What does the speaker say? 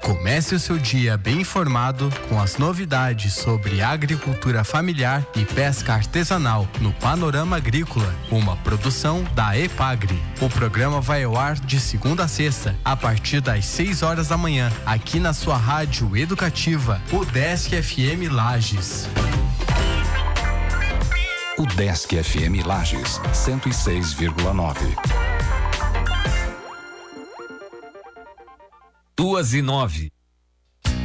Comece o seu dia bem informado com as novidades sobre agricultura familiar e pesca artesanal no Panorama Agrícola, uma produção da EPAGRE. O programa vai ao ar de segunda a sexta, a partir das 6 horas da manhã, aqui na sua rádio educativa, UDESC FM Lages. UDESC FM Lages, 106,9. 2:09.